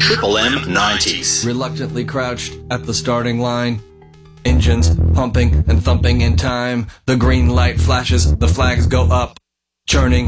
Triple M 90s. Reluctantly crouched at the starting line. Engines pumping and thumping in time. The green light flashes, the flags go up. Churning